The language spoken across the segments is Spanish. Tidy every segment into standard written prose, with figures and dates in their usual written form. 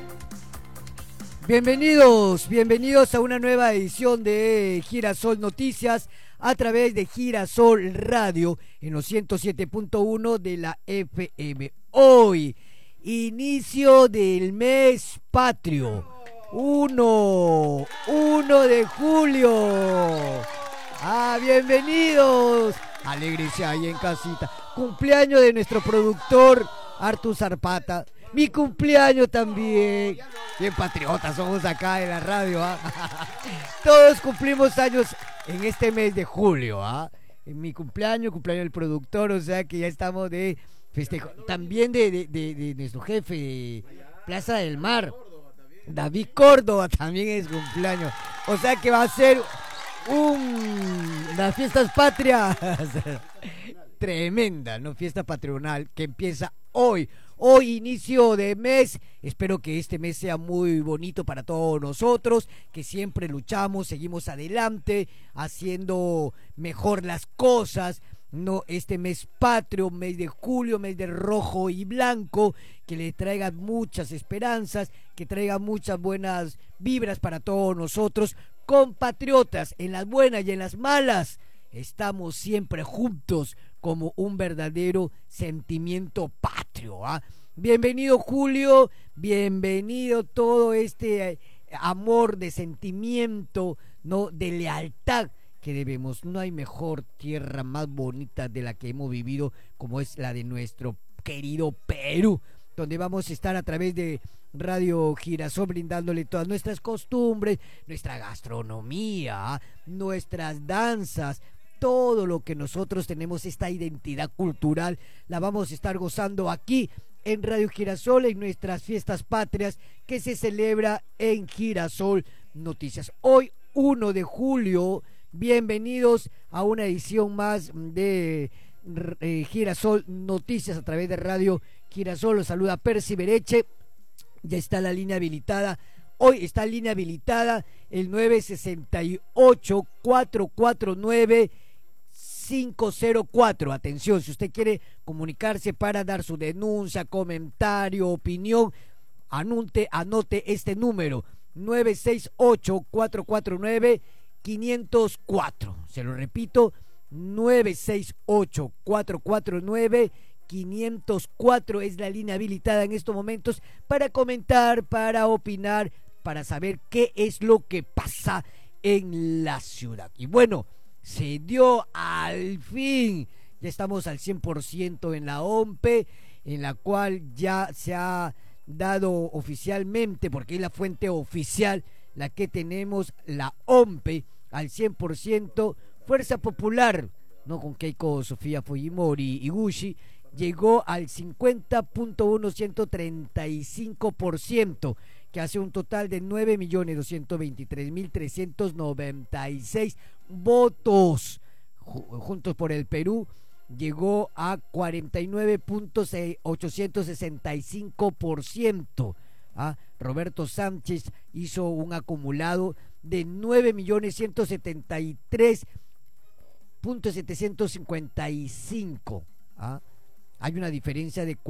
Bienvenidos a una nueva edición de Girasol Noticias a través de Girasol Radio en los 107.1 de la FM. Hoy, inicio del mes patrio, 1 de julio. Bienvenidos. Alegres ahí en casita. Cumpleaños de nuestro productor Artur Zarpata. Mi cumpleaños también. Bien patriotas somos acá en la radio, Todos cumplimos años en este mes de julio, En mi cumpleaños del productor, o sea que ya estamos de festejo. También de nuestro jefe de Plaza del Mar, David Córdoba, también es cumpleaños. O sea que va a ser las fiestas patrias tremenda, ¿no? Fiesta patronal que empieza hoy, inicio de mes. Espero que este mes sea muy bonito para todos nosotros, que siempre luchamos, seguimos adelante, haciendo mejor las cosas, ¿no? Este mes patrio, mes de julio, mes de rojo y blanco, que le traiga muchas esperanzas, que traiga muchas buenas vibras para todos nosotros, compatriotas, en las buenas y en las malas. Estamos siempre juntos como un verdadero sentimiento patrio, Bienvenido Julio, bienvenido todo este amor de sentimiento, ¿no? De lealtad que debemos. No hay mejor tierra más bonita de la que hemos vivido como es la de nuestro querido Perú, donde vamos a estar a través de Radio Girasol brindándole todas nuestras costumbres, nuestra gastronomía, nuestras danzas, todo lo que nosotros tenemos, esta identidad cultural, la vamos a estar gozando aquí en Radio Girasol, en nuestras fiestas patrias que se celebra en Girasol Noticias. Hoy, 1 de julio, bienvenidos a una edición más de Girasol Noticias a través de Radio Girasol. Los saluda Percy Bereche. Ya está la línea habilitada. Hoy está en línea habilitada el 968-449-504. Atención, si usted quiere comunicarse para dar su denuncia, comentario, opinión, anote este número: 968-449-504. Se lo repito, 968-449-504 es la línea habilitada en estos momentos para comentar, para opinar, para saber qué es lo que pasa en la ciudad. Y bueno, se dio al fin, ya estamos al 100% en la OMPE, en la cual ya se ha dado oficialmente, porque es la fuente oficial la que tenemos, la OMPE al 100%, Fuerza Popular, ¿no? Con Keiko Sofía Fujimori y Gushi, llegó al 50.135%, que hace un total de 9.223.396 votos. Juntos por el Perú llegó a 49.865%. Roberto Sánchez hizo un acumulado de 9.753.755. Hay una diferencia de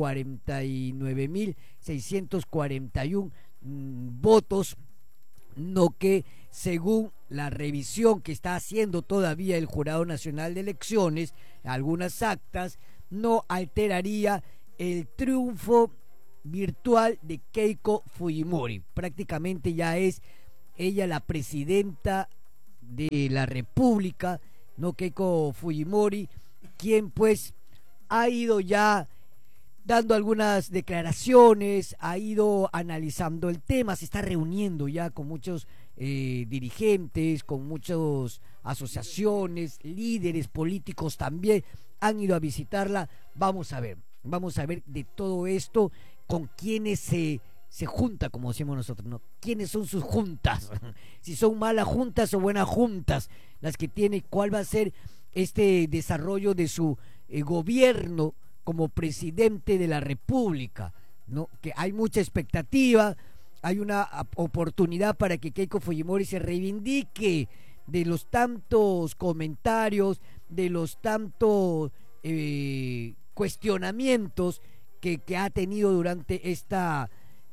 49.641 votos, no, que según la revisión que está haciendo todavía el Jurado Nacional de Elecciones, algunas actas, no alteraría el triunfo virtual de Keiko Fujimori. Prácticamente ya es ella la presidenta de la República, no Keiko Fujimori, quien pues ha ido ya dando algunas declaraciones, ha ido analizando el tema, se está reuniendo ya con muchos dirigentes, con muchas asociaciones, líderes políticos también han ido a visitarla. Vamos a ver de todo esto, con quiénes se junta, como decimos nosotros, ¿no? ¿Quiénes son sus juntas? Si son malas juntas o buenas juntas las que tiene, cuál va a ser este desarrollo de su gobierno como presidente de la República, ¿no? Que hay mucha expectativa, hay una oportunidad para que Keiko Fujimori se reivindique de los tantos comentarios, de los tantos cuestionamientos que ha tenido durante esta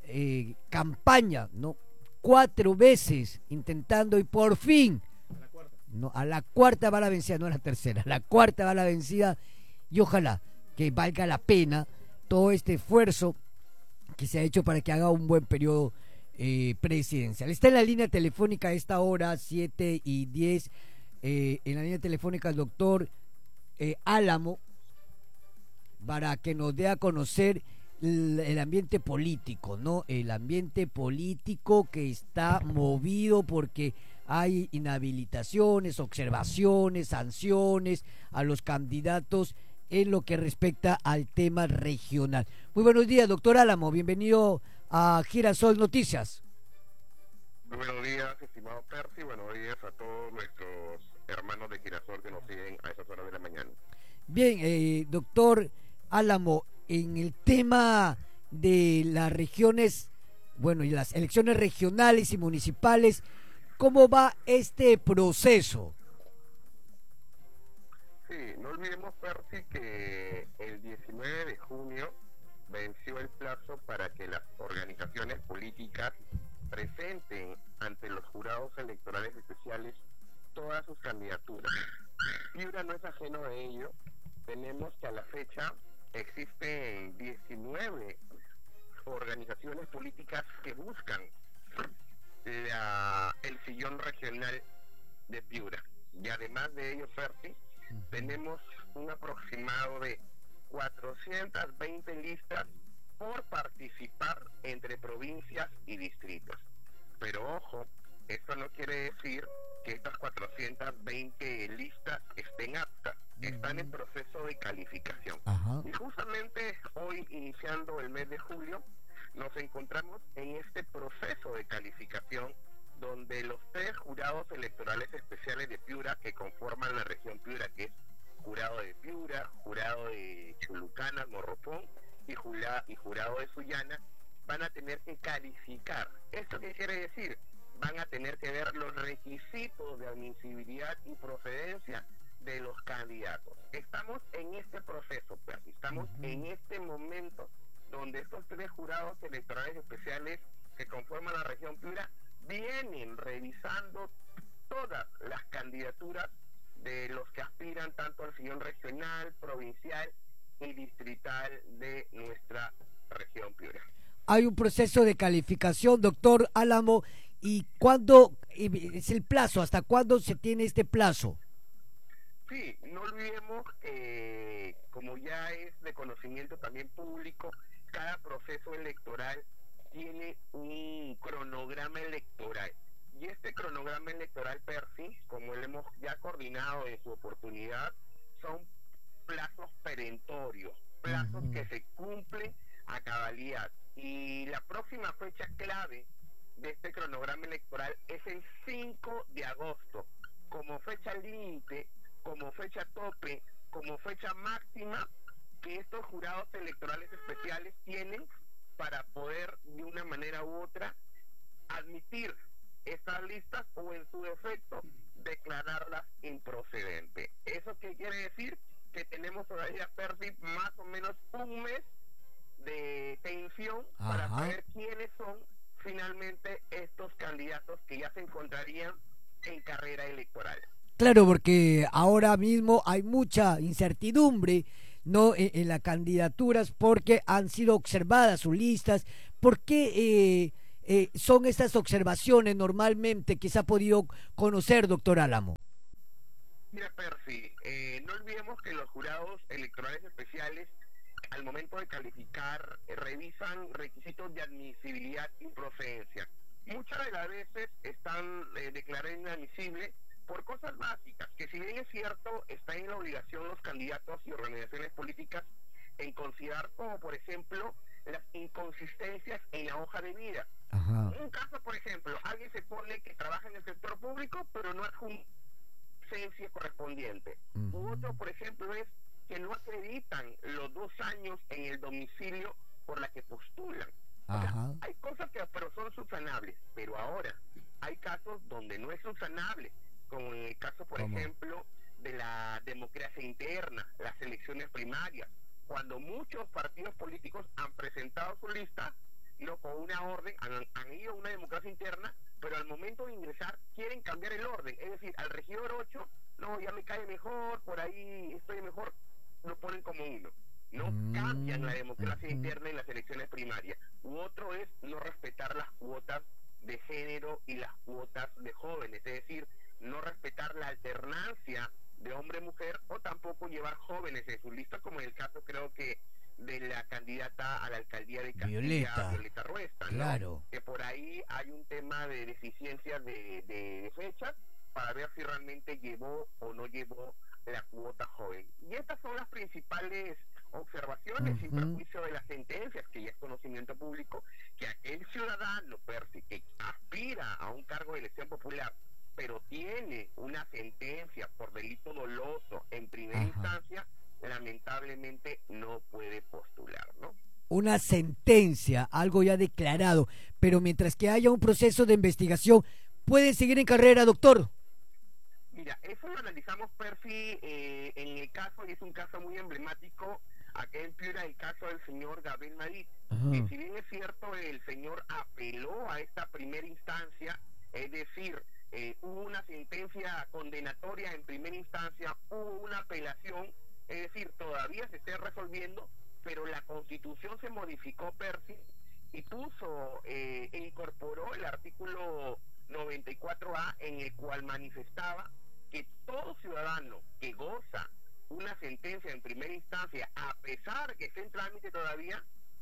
campaña, ¿no? 4 veces intentando y por fin, no, a la cuarta va la vencida, no a la tercera, a la cuarta va la vencida, y ojalá que valga la pena todo este esfuerzo que se ha hecho para que haga un buen periodo presidencial. Está en la línea telefónica a esta hora, 7:10, en la línea telefónica el doctor Álamo, para que nos dé a conocer el ambiente político, ¿no? El ambiente político que está movido porque hay inhabilitaciones, observaciones, sanciones a los candidatos en lo que respecta al tema regional. Muy buenos días, doctor Álamo, bienvenido a Girasol Noticias. Muy buenos días, estimado Percy, buenos días a todos nuestros hermanos de Girasol que nos siguen a esas horas de la mañana. Bien, doctor Álamo, en el tema de las regiones, bueno, y las elecciones regionales y municipales, ¿cómo va este proceso? Sí, no olvidemos, Percy, que el 19 de junio venció el plazo para que las organizaciones políticas presenten ante los jurados electorales especiales todas sus candidaturas. Piura no es ajeno a ello. Tenemos que a la fecha existen 19 organizaciones políticas que buscan el sillón regional de Piura. Y además de ello, Percy, tenemos un aproximado de 420 listas por participar entre provincias y distritos. Pero ojo, esto no quiere decir que estas 420 listas estén aptas, están en proceso de calificación. Ajá. Y justamente hoy, iniciando el mes de julio, nos encontramos en este proceso de calificación donde los 3 jurados electorales especiales de Piura que conforman la región Piura, que es jurado de Piura, jurado de Chulucana, Morropón y jurado de Sullana, van a tener que calificar. ¿Esto qué quiere decir? Van a tener que ver los requisitos de admisibilidad y procedencia de los candidatos. Estamos en este proceso, pues, estamos en este momento donde estos 3 jurados electorales especiales que conforman la región Piura vienen revisando todas las candidaturas de los que aspiran tanto al sillón regional, provincial y distrital de nuestra región Piura. Hay un proceso de calificación, doctor Álamo, ¿y cuándo es el plazo? ¿Hasta cuándo se tiene este plazo? Sí, no olvidemos que, como ya es de conocimiento también público, cada proceso electoral tiene un cronograma electoral. Y este cronograma electoral, Percy, como lo hemos ya coordinado en su oportunidad, son plazos perentorios, plazos que se cumplen a cabalidad. Y la próxima fecha clave de este cronograma electoral es el 5 de agosto, como fecha límite, como fecha tope, como fecha máxima que estos jurados electorales especiales tienen para poder de una manera u otra admitir estas listas o en su defecto declararlas improcedentes. ¿Eso qué quiere decir? Que tenemos todavía, Percy, más o menos un mes de tensión para saber quiénes son finalmente estos candidatos que ya se encontrarían en carrera electoral. Claro, porque ahora mismo hay mucha incertidumbre, ¿no? En las candidaturas porque han sido observadas sus listas. ¿Por qué son estas observaciones normalmente que se ha podido conocer, doctor Álamo? Mira, Percy, no olvidemos que los jurados electorales especiales al momento de calificar revisan requisitos de admisibilidad y procedencia. Muchas de las veces están declaradas inadmisibles por cosas básicas, que si bien es cierto, está en la obligación los candidatos y organizaciones políticas en considerar, como por ejemplo, las inconsistencias en la hoja de vida. Un caso, por ejemplo, alguien se pone que trabaja en el sector público, pero no adjunta licencia correspondiente. Otro, por ejemplo, es que no acreditan los 2 años en el domicilio por la que postulan. O sea, hay cosas que pero son subsanables, pero ahora hay casos donde no es subsanable, como en el caso, por ejemplo, de la democracia interna, las elecciones primarias, cuando muchos partidos políticos han presentado su lista, no con una orden, han ido a una democracia interna, pero al momento de ingresar quieren cambiar el orden, es decir, al regidor 8, no, ya me cae mejor, por ahí estoy mejor, lo ponen como uno. No cambian la democracia interna en las elecciones primarias. U otro es no respetar las cuotas de género y las cuotas de jóvenes, es decir, no respetar la alternancia de hombre-mujer o tampoco llevar jóvenes en sus listas, como en el caso creo que de la candidata a la alcaldía de Castilla, Violeta Ruesta, ¿no? Claro. Que por ahí hay un tema de deficiencia de fechas para ver si realmente llevó o no llevó la cuota joven. Y estas son las principales observaciones, sin perjuicio de las sentencias, que ya es conocimiento público, que aquel ciudadano, Percy, que aspira a un cargo de elección popular, pero tiene una sentencia por delito doloso en primera instancia, lamentablemente no puede postular, ¿no? Una sentencia, algo ya declarado, pero mientras que haya un proceso de investigación, ¿puede seguir en carrera, doctor? Mira, eso lo analizamos, Percy, en el caso, y es un caso muy emblemático, acá en Piura, el caso del señor Gabriel Madrid, que si bien es cierto, el señor apeló a esta primera instancia, es decir, hubo una sentencia condenatoria en primera instancia, hubo una apelación, es decir, todavía se está resolviendo, pero la Constitución se modificó, Percy, y puso, incorporó el artículo 94A, en el cual manifestaba que todo ciudadano que goza una sentencia en primera instancia, a pesar que esté en trámite todavía,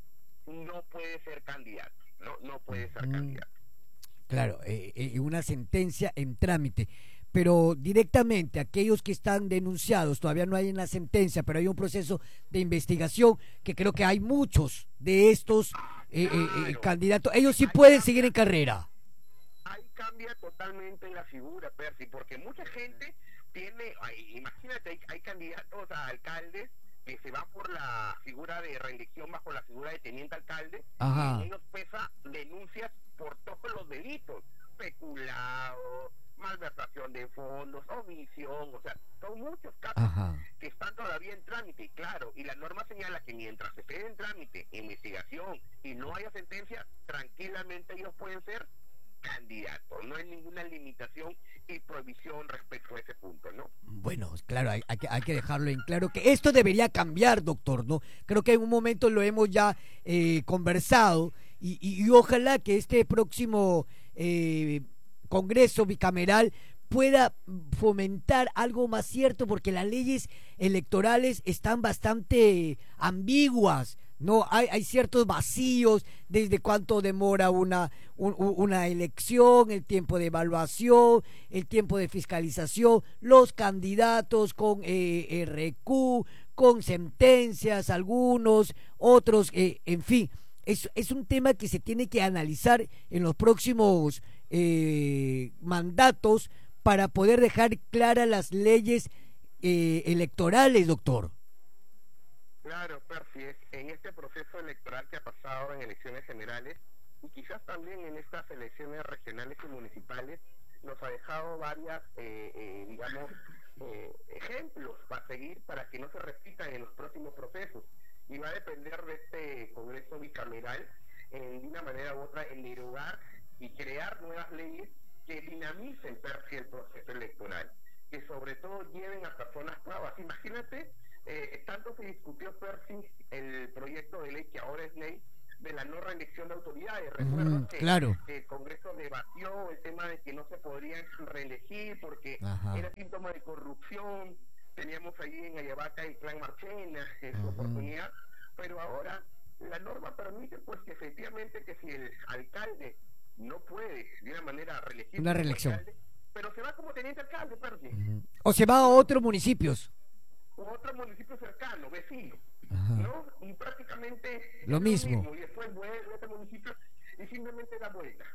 no puede ser candidato, no puede ser candidato. Claro, una sentencia en trámite, pero directamente aquellos que están denunciados, todavía no hay una sentencia, pero hay un proceso de investigación, que creo que hay muchos de estos candidatos, ellos sí pueden seguir en carrera. Ahí cambia totalmente la figura, Percy, porque mucha gente tiene, imagínate, hay candidatos a alcaldes que se va por la figura de reelección bajo la figura de teniente alcalde, y ellos pesa denuncias por todos los delitos, peculado, malversación de fondos, omisión, o sea, son muchos casos que están todavía en trámite, claro, y la norma señala que mientras esté en trámite, investigación y no haya sentencia, tranquilamente ellos pueden ser candidatos, no hay ninguna limitación y prohibición respecto a ese punto, ¿no? Bueno, claro, hay que dejarlo en claro que esto debería cambiar, doctor, ¿no? Creo que en un momento lo hemos ya conversado y ojalá que este próximo Congreso bicameral pueda fomentar algo más cierto, porque las leyes electorales están bastante ambiguas, ¿no? Hay ciertos vacíos, desde cuánto demora una elección, el tiempo de evaluación, el tiempo de fiscalización, los candidatos con RQ, con sentencias, algunos, otros, en fin, es un tema que se tiene que analizar en los próximos mandatos para poder dejar claras las leyes electorales, doctor. Claro, Percy, en este proceso electoral que ha pasado en elecciones generales y quizás también en estas elecciones regionales y municipales, nos ha dejado varias, ejemplos para seguir, para que no se repitan en los próximos procesos. Y va a depender de este Congreso bicameral, de una manera u otra, en derogar y crear nuevas leyes que dinamicen, Percy, el proceso electoral, que sobre todo lleven a personas nuevas. Imagínate, tanto se discutió, Percy, el proyecto de ley que ahora es ley de la no reelección de autoridades. Recuerdo que el Congreso debatió el tema de que no se podrían reelegir porque era síntoma de corrupción. Teníamos allí en Ayabaca el clan Marchena en su oportunidad, pero ahora la norma permite pues que efectivamente que si el alcalde no puede de una manera reelegir una reelección, alcalde, pero se va como teniente alcalde, Percy. O se va a otros municipios. O otro municipio cercano, vecino, ¿no? Y prácticamente lo mismo. Y después vuelve a este municipio y simplemente da vuelta,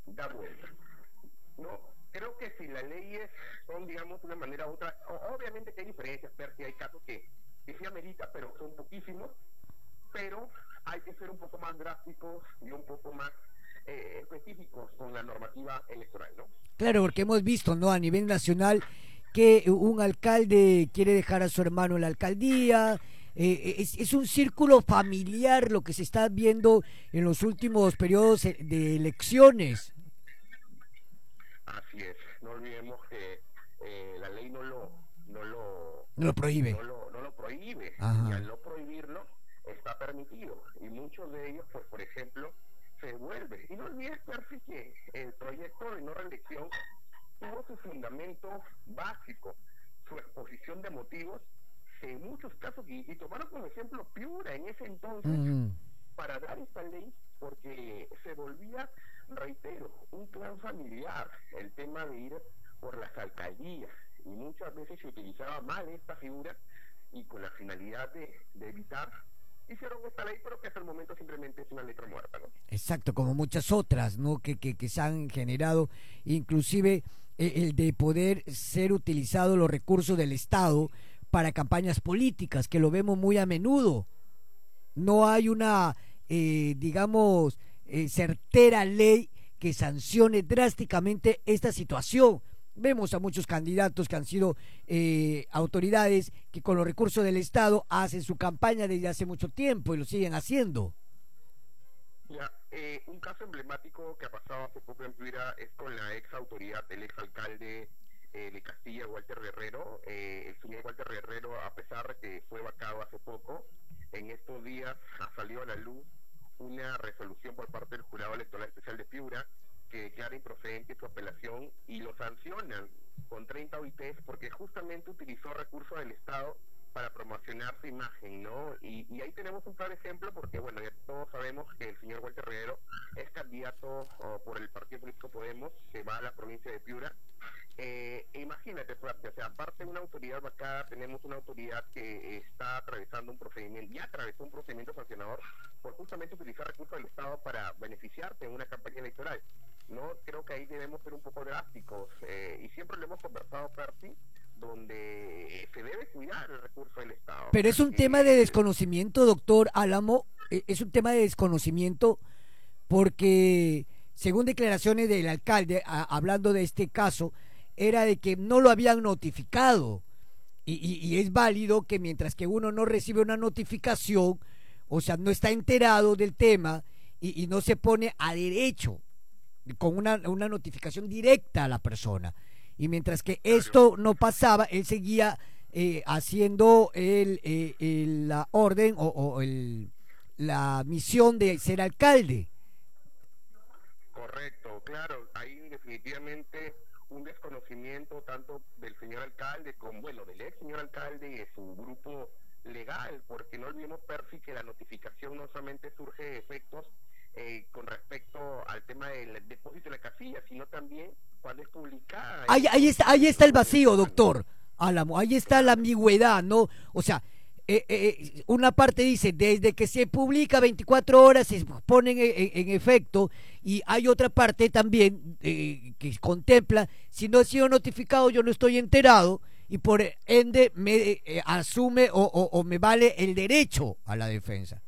¿no? Creo que si las leyes son, digamos, de una manera u otra, obviamente que hay diferencias, Percy, hay casos que sí amerita, pero son poquísimos, pero hay que ser un poco más drásticos y un poco más específicos con la normativa electoral, ¿no? Claro, porque hemos visto, ¿no?, a nivel nacional que un alcalde quiere dejar a su hermano en la alcaldía, es un círculo familiar lo que se está viendo en los últimos periodos de elecciones. Así es, no olvidemos que la ley No lo prohíbe. no lo prohíbe, y Ajá. al no prohibirlo está permitido, y muchos de ellos, pues por ejemplo, se vuelve. Y no olvides, Percy, que el proyecto de no reelección tuvo su fundamento básico, su exposición de motivos, en muchos casos, y tomaron como ejemplo Piura en ese entonces, para dar esta ley, porque se volvía, reitero, un clan familiar, el tema de ir por las alcaldías, y muchas veces se utilizaba mal esta figura, y con la finalidad de evitar, hicieron esta ley, pero que hasta el momento simplemente es una letra muerta, ¿no? Exacto, como muchas otras, ¿no? Que se han generado, inclusive el de poder ser utilizado los recursos del Estado para campañas políticas, que lo vemos muy a menudo. No hay una, digamos, certera ley que sancione drásticamente esta situación. Vemos a muchos candidatos que han sido autoridades que con los recursos del Estado hacen su campaña desde hace mucho tiempo y lo siguen haciendo. Ya, un caso emblemático que ha pasado hace poco en Piura es con la ex autoridad, el ex alcalde de Castilla, Walter Guerrero. El señor Walter Guerrero, a pesar de que fue vacado hace poco, en estos días ha salido a la luz una resolución por parte del Jurado Electoral Especial de Piura que declara improcedente su apelación y lo sancionan con 30 OITs porque justamente utilizó recursos del Estado para promocionar su imagen, ¿no? Y ahí tenemos un claro ejemplo porque, bueno, ya todos sabemos que el señor Walter Guerrero es candidato por el Partido Político Podemos, que va a la provincia de Piura. Imagínate, Fuerte, o sea, aparte de una autoridad vacada, tenemos una autoridad que está atravesando un procedimiento, ya atravesó un procedimiento sancionador por justamente utilizar recursos del Estado para beneficiarte en una campaña electoral. No, creo que ahí debemos ser un poco drásticos, y siempre lo hemos conversado, Percy, donde se debe cuidar el recurso del Estado. Pero es un tema de desconocimiento, doctor Álamo, es un tema de desconocimiento porque, según declaraciones del alcalde, hablando de este caso, era de que no lo habían notificado. Y es válido que mientras que uno no recibe una notificación, o sea, no está enterado del tema y no se pone a derecho con una notificación directa a la persona. Y mientras que esto no pasaba, él seguía haciendo la orden la misión de ser alcalde. Correcto, claro, hay definitivamente un desconocimiento tanto del señor alcalde como, bueno, del ex señor alcalde y de su grupo legal, porque no olvidemos, Percy, que la notificación no solamente surge de efectos con respecto al tema del depósito de la casilla, sino también cuando es publicada. Ahí está el vacío, doctor Álamo, ahí está la ambigüedad, ¿no? O sea, una parte dice, desde que se publica 24 horas se ponen en efecto, y hay otra parte también que contempla, si no he sido notificado yo no estoy enterado, y por ende me asume o me vale el derecho a la defensa.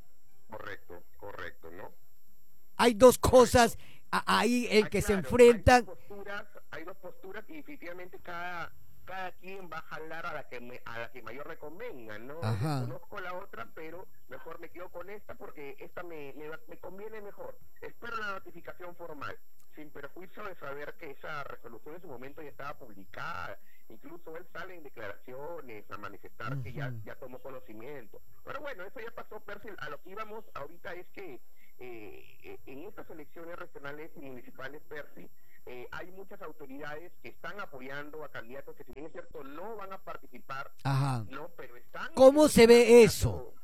Correcto, ¿no? Hay dos cosas ahí en que se enfrentan. Hay dos posturas y definitivamente cada quien va a jalar a la que mayor le convenga, ¿no? Conozco la otra, pero mejor me quedo con esta porque esta me conviene mejor. Espero la notificación formal, sin perjuicio de saber que esa resolución en su momento ya estaba publicada. Incluso él sale en declaraciones a manifestar que ya tomó conocimiento. Pero bueno, eso ya pasó, Percy. A lo que íbamos ahorita es que en estas elecciones regionales y municipales, Percy, hay muchas autoridades que están apoyando a candidatos que, si bien es cierto, no van a participar, no, pero están. ¿Cómo se ve eso?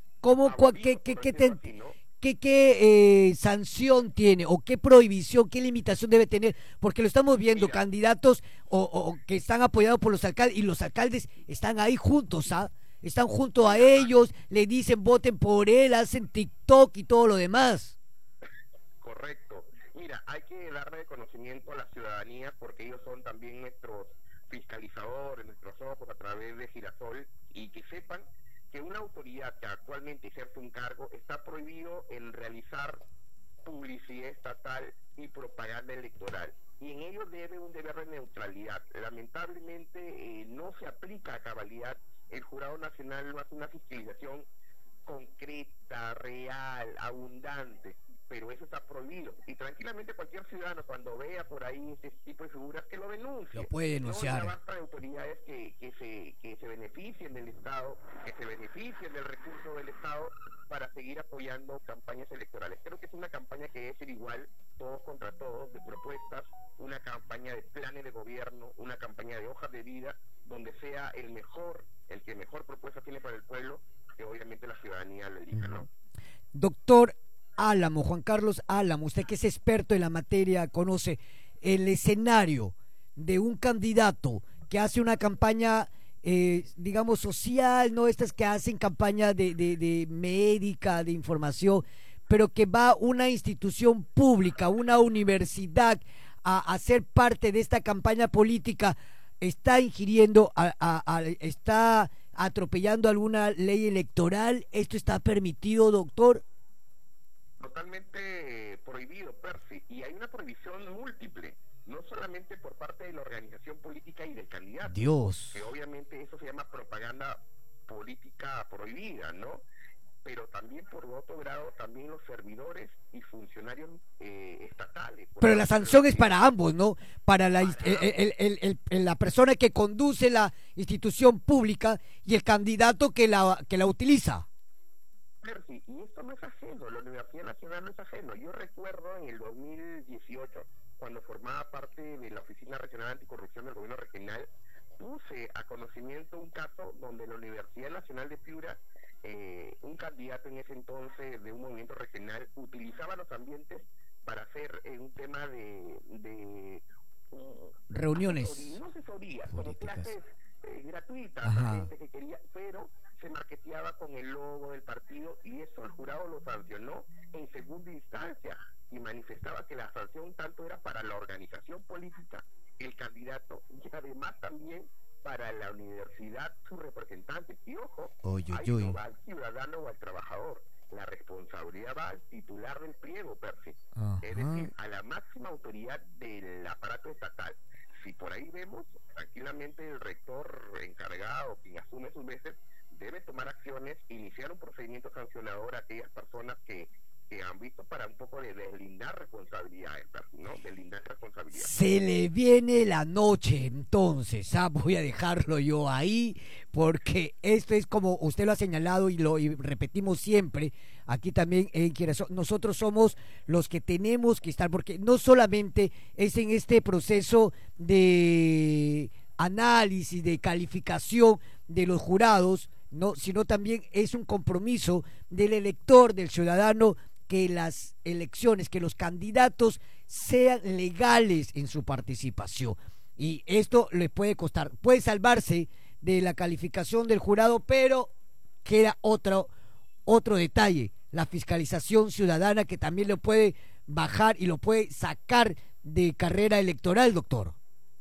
¿Qué sanción tiene o qué prohibición, qué limitación debe tener? Porque lo estamos viendo, candidatos o que están apoyados por los alcaldes, y los alcaldes están ahí juntos, están junto a ellos, le dicen voten por él, hacen TikTok y todo lo demás. Correcto. Mira, hay que darle conocimiento a la ciudadanía porque ellos son también nuestros fiscalizadores, nuestros ojos a través de Girasol, y que sepan que una autoridad que actualmente ejerce un cargo está prohibido en realizar publicidad estatal y propaganda electoral, y en ello debe un deber de neutralidad. Lamentablemente no se aplica a cabalidad el Jurado Nacional no hace una fiscalización concreta, real, abundante, pero eso está prohibido. Y tranquilamente cualquier ciudadano cuando vea por ahí este tipo de figuras que lo denuncie. Lo puede denunciar. No, ya basta de autoridades que se beneficien del Estado, que se beneficien del recurso del Estado para seguir apoyando campañas electorales. Creo que es una campaña que debe ser igual, todos contra todos, de propuestas, una campaña de planes de gobierno, una campaña de hojas de vida, donde sea el que mejor propuesta tiene para el pueblo, que obviamente la ciudadanía lo elija, ¿no? Doctor Álamo, Juan Carlos Álamo, usted que es experto en la materia, conoce el escenario de un candidato que hace una campaña, digamos, social, no estas que hacen campaña de médica, de información, pero que va a una institución pública, una universidad, a ser parte de esta campaña política, está ingiriendo, está atropellando alguna ley electoral. ¿Esto está permitido, doctor? Totalmente prohibido, Percy, y hay una prohibición múltiple, no solamente por parte de la organización política y del candidato, Dios, que obviamente eso se llama propaganda política prohibida, ¿no? Pero también por otro grado también los servidores y funcionarios estatales. Pero la sanción es para ambos, ¿no? Para la persona que conduce la institución pública y el candidato que la utiliza. Percy, y esto no es ajeno, la Universidad Nacional no es ajeno. Yo recuerdo en el 2018, cuando formaba parte de la Oficina Regional Anticorrupción del Gobierno Regional, puse a conocimiento un caso donde la Universidad Nacional de Piura, un candidato en ese entonces de un movimiento regional, utilizaba los ambientes para hacer un tema de reuniones, no asesorías, como clases gratuitas Ajá. a gente que quería, pero se marketeaba con el logo del partido, y eso el jurado lo sancionó en segunda instancia y manifestaba que la sanción tanto era para la organización política, el candidato, y además también para la universidad, su representante. Y ojo, ahí no va al ciudadano o al trabajador, la responsabilidad va al titular del pliego, Percy. Es decir, a la máxima autoridad del aparato estatal. Si por ahí vemos, tranquilamente el rector encargado, quien asume sus veces, debe tomar acciones, iniciar un procedimiento sancionador a aquellas personas que han visto, para un poco de deslindar responsabilidades, ¿no? Deslindar responsabilidades. Se le viene la noche, entonces, voy a dejarlo yo ahí, porque esto es como usted lo ha señalado y repetimos siempre, aquí también en Quierazón, nosotros somos los que tenemos que estar, porque no solamente es en este proceso de análisis, de calificación de los jurados, no, sino también es un compromiso del elector, del ciudadano, que las elecciones, que los candidatos sean legales en su participación. Y esto le puede costar, puede salvarse de la calificación del jurado, pero queda otro detalle, la fiscalización ciudadana, que también lo puede bajar y lo puede sacar de carrera electoral, doctor.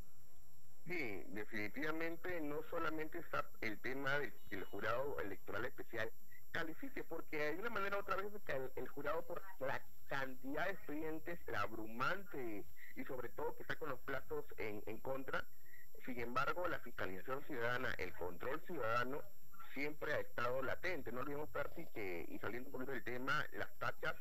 Sí, definitivamente no solamente está el tema del jurado electoral especial califique, porque de una manera u otra vez el jurado, por la cantidad de expedientes, la abrumante, y sobre todo que está con los plazos en contra. Sin embargo, la fiscalización ciudadana, el control ciudadano siempre ha estado latente. No olvidemos, Percy, que, y saliendo un poquito del tema, las tachas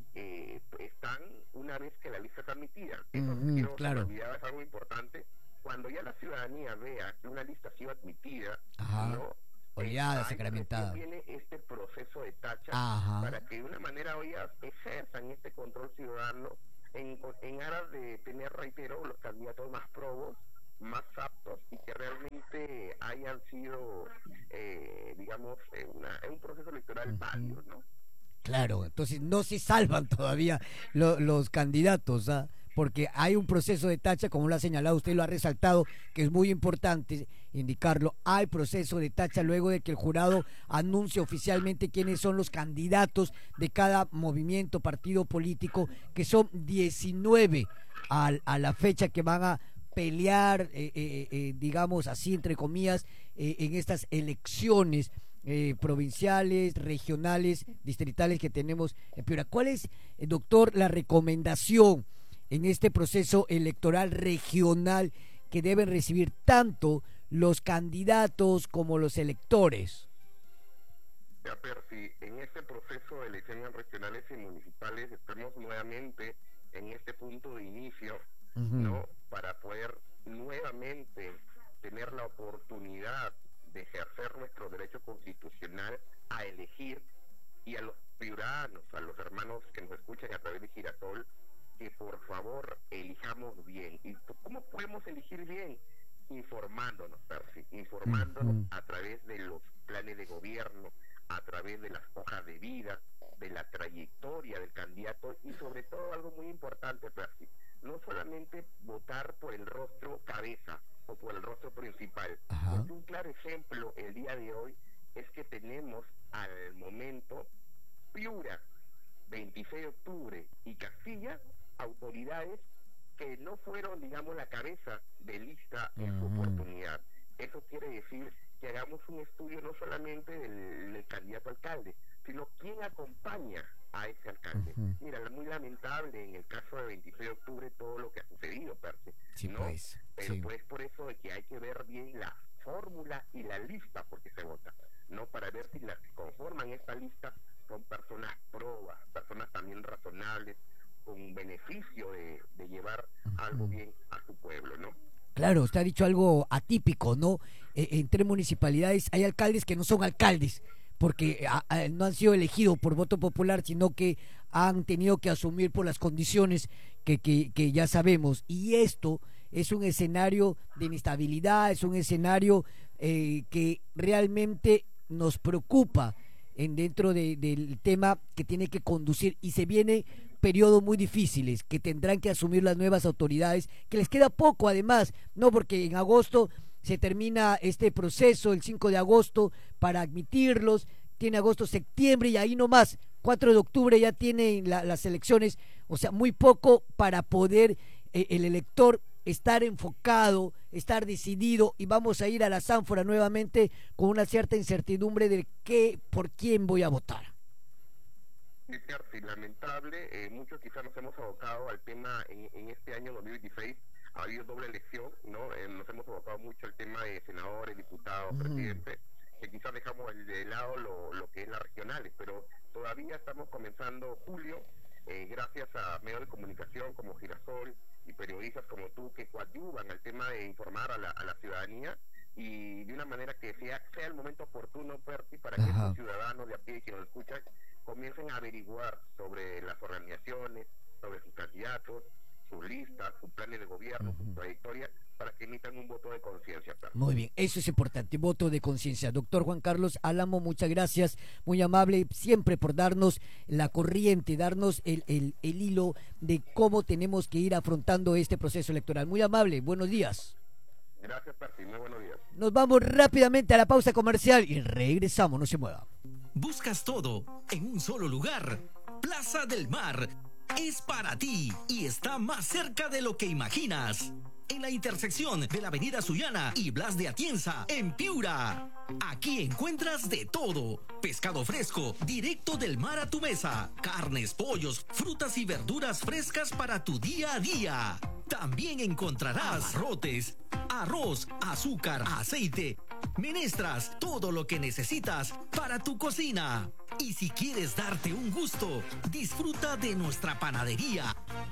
están una vez que la lista está admitida. Eso claro. Es algo importante. Cuando ya la ciudadanía vea que una lista ha sido admitida, ¿no? Oleada, sacramentada. Viene este proceso de tacha para que de una manera ejerzan este control ciudadano en aras de tener, reitero, los candidatos más probos, más aptos, y que realmente hayan sido, digamos, un proceso electoral válido, ¿no? Claro, entonces no se salvan todavía los candidatos, porque hay un proceso de tacha, como lo ha señalado, usted lo ha resaltado, que es muy importante indicarlo. Hay proceso de tacha luego de que el jurado anuncie oficialmente quiénes son los candidatos de cada movimiento, partido político, que son 19 a la fecha que van a pelear, digamos así, entre comillas, en estas elecciones provinciales, regionales, distritales que tenemos en Piura. ¿Cuál es, doctor, la recomendación en este proceso electoral regional que deben recibir tanto los candidatos como los electores? Ya, Percy, en este proceso de elecciones regionales y municipales estamos nuevamente en este punto de inicio, ¿no? Para poder nuevamente tener la oportunidad de ejercer nuestro derecho constitucional a elegir, y a los ciudadanos, a los hermanos que nos escuchan a través de Girasol, que por favor elijamos bien. ¿Y cómo podemos elegir bien? Informándonos, Percy, informándonos a través de los planes de gobierno, a través de las hojas de vida, de la trayectoria del candidato, y sobre todo algo muy importante, Percy, no solamente votar por el rostro cabeza o por el rostro principal. Porque un claro ejemplo el día de hoy es que tenemos al momento Piura, 26 de octubre y Castilla, autoridades que no fueron, digamos, la cabeza de lista en su oportunidad. Eso quiere decir que hagamos un estudio no solamente del candidato alcalde, sino quién acompaña a ese alcalde. Mira, muy lamentable en el caso de 26 de octubre todo lo que ha sucedido, Percy, sí, ¿no? pues, Pero sí. pues por eso de que hay que ver bien la fórmula y la lista porque se vota, ¿no? Para ver si las que conforman esta lista son personas probas, personas también razonables, con beneficio de llevar algo bien a su pueblo, ¿no? Claro, usted ha dicho algo atípico, ¿no? Entre municipalidades hay alcaldes que no son alcaldes, porque no han sido elegidos por voto popular, sino que han tenido que asumir por las condiciones que ya sabemos. Y esto es un escenario de inestabilidad, es un escenario que realmente nos preocupa dentro del tema que tiene que conducir, y se viene periodos muy difíciles que tendrán que asumir las nuevas autoridades, que les queda poco además, no, porque en agosto se termina este proceso, el 5 de agosto, para admitirlos, tiene agosto, septiembre, y ahí nomás, 4 de octubre ya tienen las elecciones, o sea, muy poco para poder el elector estar enfocado, estar decidido, y vamos a ir a la Zánfora nuevamente con una cierta incertidumbre de por quién voy a votar. Sí, lamentable, muchos quizás nos hemos abocado al tema en este año 2026, ha habido doble elección, ¿no? Nos hemos abocado mucho al tema de senadores, diputados, presidentes, que quizás dejamos de lado lo que es las regionales, pero todavía estamos comenzando julio, gracias a medios de comunicación como Girasol y periodistas como tú que coadyuvan al tema de informar a la ciudadanía, y de una manera que sea el momento oportuno, Percy, para que los ciudadanos de a pie que nos escuchan comiencen a averiguar sobre las organizaciones, sobre sus candidatos, sus listas, sus planes de gobierno, su trayectoria, para que emitan un voto de conciencia. Muy bien, eso es importante, voto de conciencia. Doctor Juan Carlos Álamo, muchas gracias, muy amable siempre por darnos la corriente, darnos el hilo de cómo tenemos que ir afrontando este proceso electoral. Muy amable, buenos días. Gracias, Percy, muy buenos días. Nos vamos rápidamente a la pausa comercial y regresamos, no se mueva. Buscas todo en un solo lugar. Plaza del Mar es para ti y está más cerca de lo que imaginas. En la intersección de la avenida Sullana y Blas de Atienza, en Piura. Aquí encuentras de todo. Pescado fresco, directo del mar a tu mesa. Carnes, pollos, frutas y verduras frescas para tu día a día. También encontrarás abarrotes, arroz, azúcar, aceite, menestras, todo lo que necesitas para tu cocina. Y si quieres darte un gusto, disfruta de nuestra panadería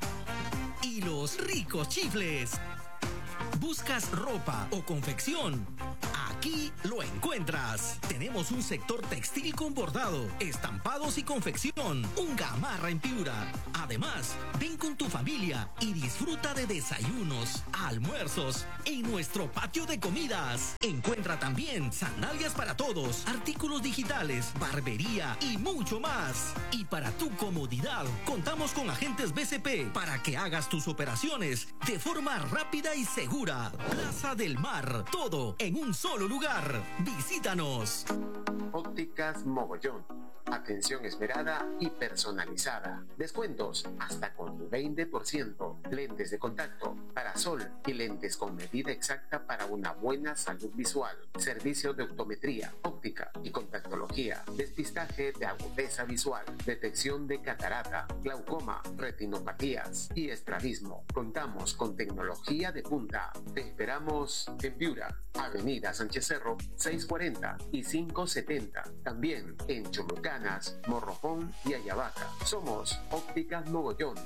y los ricos chifles. ¿Buscas ropa o confección? Aquí lo encuentras. Tenemos un sector textil con bordado, estampados y confección. Un Gamarra en Piura. Además, ven con tu familia y disfruta de desayunos, almuerzos en nuestro patio de comidas. Encuentra también sandalias para todos, artículos digitales, barbería y mucho más. Y para tu comodidad, contamos con agentes BCP para que hagas tus operaciones de forma rápida y segura. Plaza del Mar, todo en un solo lugar. Visítanos. Ópticas Mogollón. Atención esmerada y personalizada. Descuentos hasta con 20%. lentes de contacto, parasol y lentes con medida exacta para una buena salud visual. Servicio de optometría, óptica y contactología, despistaje de agudeza visual, detección de catarata, glaucoma, retinopatías y estrabismo. Contamos con tecnología de punta. Te esperamos en Piura, Avenida Sánchez Cerro, 640 y 570. También en Chulucanas, Morrojón y Ayabaca. Somos Ópticas Mogollón.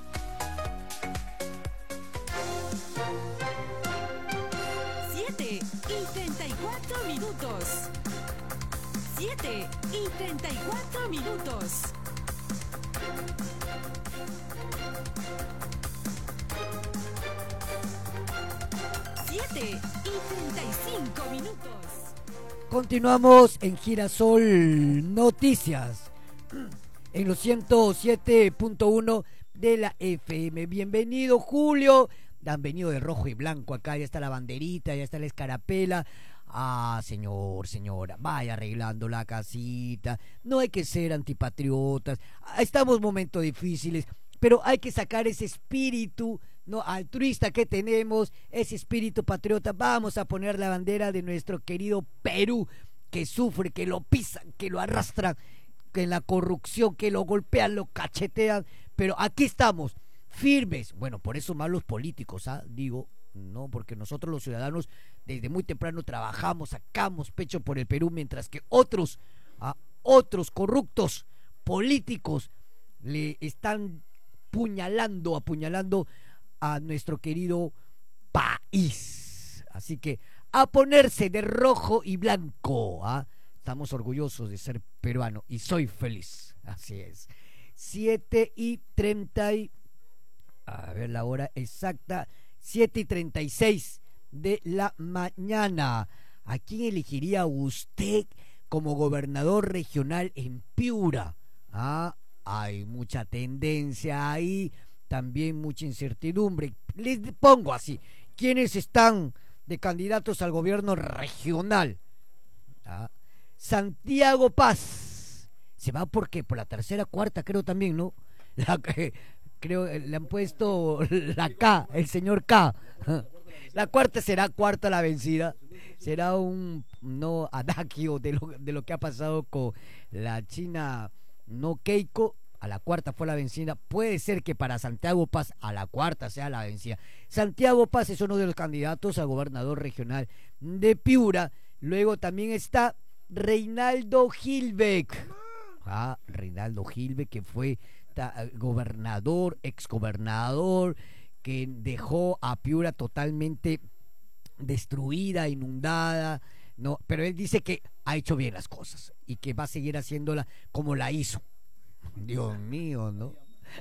7:34. 7:34. 7:35. Continuamos en Girasol Noticias, en los 107.1 de la FM. Bienvenido, Julio. Han venido de rojo y blanco acá, ya está la banderita, ya está la escarapela. Ah, señor, señora, vaya arreglando la casita. No hay que ser antipatriotas. Estamos en momentos difíciles, pero hay que sacar ese espíritu no altruista que tenemos, ese espíritu patriota. Vamos a poner la bandera de nuestro querido Perú, que sufre, que lo pisan, que lo arrastran, que en la corrupción, que lo golpean, lo cachetean, pero aquí estamos, firmes. Bueno, por eso más los políticos, digo, no, porque nosotros los ciudadanos desde muy temprano trabajamos, sacamos pecho por el Perú, mientras que otros corruptos políticos le están apuñalando a nuestro querido país. Así que a ponerse de rojo y blanco. Estamos orgullosos de ser peruano y soy feliz. Así es. 7:30. A ver la hora exacta. 7:36 de la mañana. ¿A quién elegiría usted como gobernador regional en Piura? Hay mucha tendencia ahí, también mucha incertidumbre. Les pongo así: ¿quiénes están de candidatos al gobierno regional? Santiago Paz se va por la tercera, cuarta, creo también, ¿no? Creo le han puesto la K, el señor K. La cuarta será cuarta la vencida. Será un adagio de lo que ha pasado con la China Keiko. A la cuarta fue la vencida. Puede ser que para Santiago Paz a la cuarta sea la vencida. Santiago Paz es uno de los candidatos a gobernador regional de Piura. Luego también está Reinaldo Gilbeck. Reinaldo Gilbeck, que fue gobernador, exgobernador, que dejó a Piura totalmente destruida, inundada, ¿no? Pero él dice que ha hecho bien las cosas y que va a seguir haciéndola como la hizo. Dios mío, ¿no?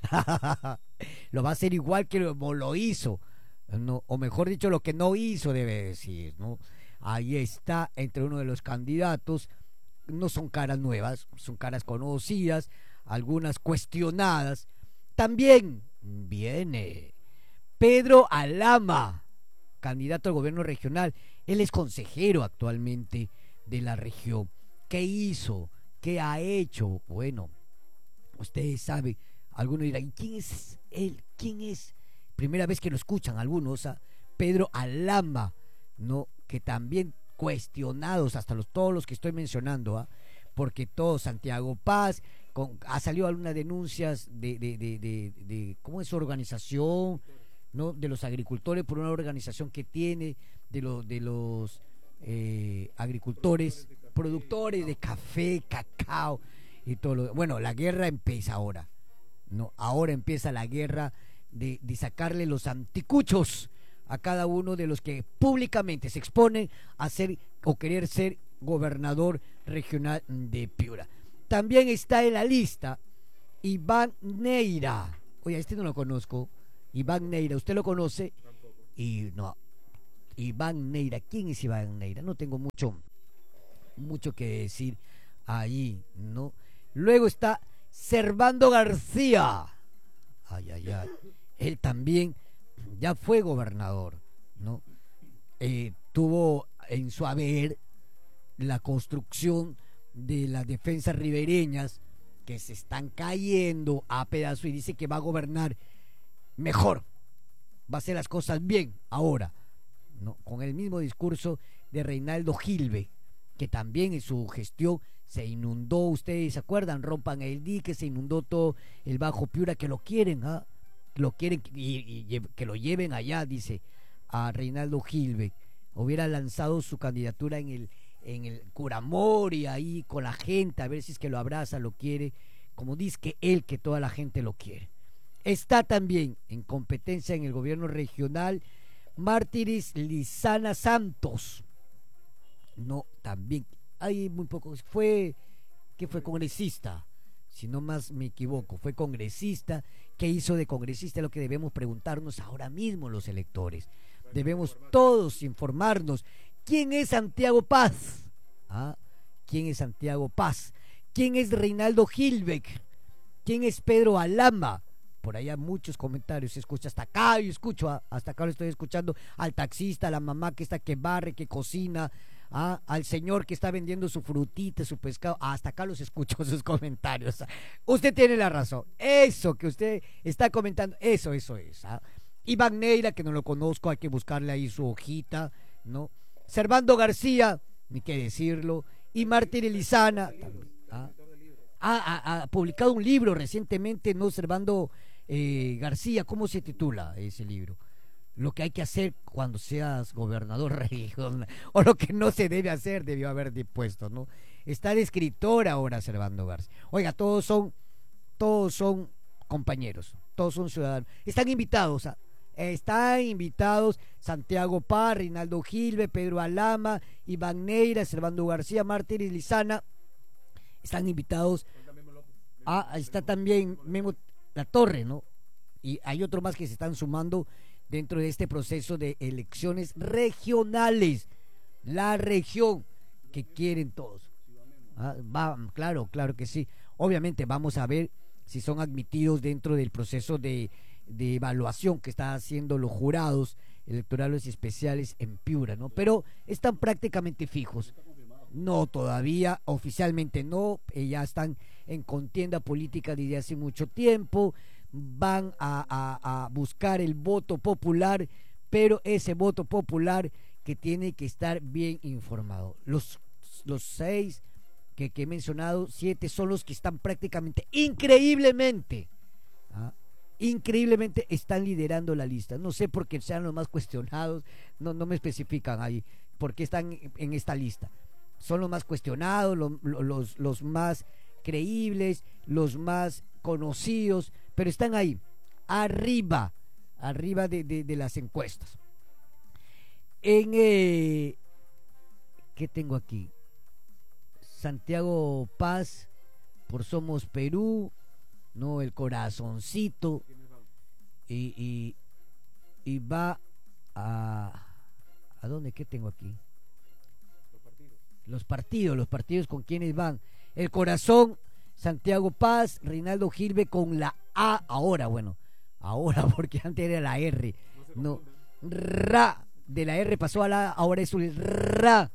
Lo va a hacer igual que como lo hizo, ¿no? O mejor dicho, lo que no hizo, debe decir, ¿no? Ahí está entre uno de los candidatos. No son caras nuevas, son caras conocidas, algunas cuestionadas. También viene Pedro Alama, candidato al gobierno regional. Él es consejero actualmente de la región. ¿Qué hizo? ¿Qué ha hecho? Bueno, ustedes saben, algunos dirán, ¿quién es él? ¿Quién es? Primera vez que lo escuchan algunos, Pedro Alama, ¿no? Que también cuestionados, hasta todos los que estoy mencionando, porque todo Santiago Paz, ha salido algunas denuncias de ¿cómo es su organización? ¿No? De los agricultores, por una organización que tiene de los agricultores, productores de café, cacao y todo bueno, la guerra empieza ahora, ¿no? Ahora empieza la guerra de sacarle los anticuchos a cada uno de los que públicamente se exponen a ser o querer ser gobernador regional de Piura. También está en la lista Iván Neira. Oye, este no lo conozco. Iván Neira, ¿usted lo conoce? Y no, Iván Neira, ¿quién es Iván Neira? No tengo mucho que decir ahí, ¿no? Luego está Servando García. Ay. Él también ya fue gobernador, ¿no? Tuvo en su haber la construcción de las defensas ribereñas que se están cayendo a pedazos, y dice que va a gobernar mejor va a hacer las cosas bien ahora, ¿no? Con el mismo discurso de Reinaldo Gilbe, que también en su gestión se inundó, ustedes se acuerdan, rompan el dique, se inundó todo el Bajo Piura, que lo quieren, lo quieren y que lo lleven allá, dice a Reinaldo Gilbe. Hubiera lanzado su candidatura en el Curamori, ahí con la gente, a ver si es que lo abraza, lo quiere, como dice que él, que toda la gente lo quiere. Está también en competencia en el gobierno regional Mártires Lizana Santos. No, también hay muy pocos. Fue congresista, si no más me equivoco, fue congresista. ¿Qué hizo de congresista? Es lo que debemos preguntarnos ahora mismo los electores. Debemos todos informarnos. ¿Quién es Santiago Paz? ¿Quién es Santiago Paz? ¿Quién es Reinaldo Gilbeck? ¿Quién es Pedro Alama? Por allá muchos comentarios se escucha, hasta acá yo escucho, hasta acá lo estoy escuchando, al taxista, a la mamá que está que barre, que cocina, al señor que está vendiendo su frutita, su pescado, hasta acá los escucho sus comentarios. Usted tiene la razón, eso que usted está comentando, eso es. Iván Neira, que no lo conozco, hay que buscarle ahí su hojita, ¿no? Servando García, ni qué decirlo, y Mártires Lizana, ha publicado un libro recientemente, ¿no? Servando García, ¿cómo se titula ese libro? Lo que hay que hacer cuando seas gobernador regional, o lo que no se debe hacer, debió haber dispuesto, ¿no? Está de escritor ahora Servando García. Oiga, todos son compañeros, todos son ciudadanos. Están invitados Santiago Paz, Reinaldo Gilbe, Pedro Alama, Iván Neira, Servando García, Mártires Lizana. Están invitados. Está también Memo La Torre, ¿no? Y hay otro más que se están sumando dentro de este proceso de elecciones regionales. La región que quieren todos. Claro que sí. Obviamente vamos a ver si son admitidos dentro del proceso de evaluación que están haciendo los jurados electorales especiales en Piura, ¿no? Pero están prácticamente fijos. No, todavía, oficialmente no, ya están en contienda política desde hace mucho tiempo, van a buscar el voto popular, pero ese voto popular que tiene que estar bien informado. Los 6 que he mencionado, 7 son los que están prácticamente, increíblemente están liderando la lista. No sé por qué sean los más cuestionados, no me especifican ahí por qué están en esta lista. Son los más cuestionados, los más creíbles, los más conocidos, pero están ahí, arriba de las encuestas. ¿Qué tengo aquí? Santiago Paz por Somos Perú, no, el corazoncito, y va ¿a dónde? ¿Qué tengo aquí? Los partidos con quienes van. El corazón, Santiago Paz, Reinaldo Gilbe con la A, ahora porque antes era la R, no, Ra, de la R pasó a la A, ahora es un Ra.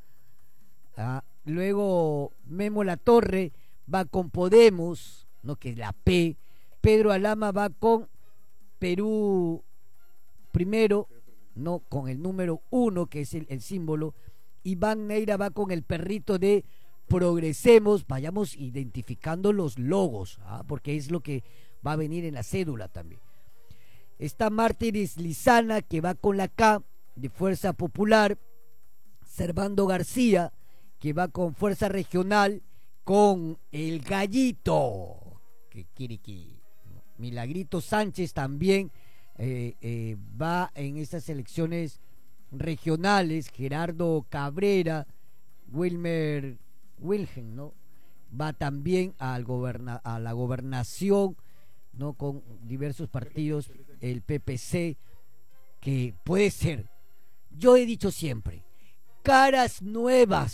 Luego Memo La Torre va con Podemos, no, que es la P. Pedro Alama va con Perú Primero, no, con el número 1, que es el símbolo. Iván Neira va con el perrito de Progresemos. Vayamos identificando los logos, porque es lo que va a venir en la cédula también. Está Mártires Lizana, que va con la K de Fuerza Popular. Servando García, que va con Fuerza Regional, con el Gallito, que Kiriki. Milagrito Sánchez también va en estas elecciones regionales. Gerardo Cabrera, Wilhelm, ¿no? Va también a la gobernación, ¿no? Con diversos partidos, el PPC, que puede ser, yo he dicho siempre, caras nuevas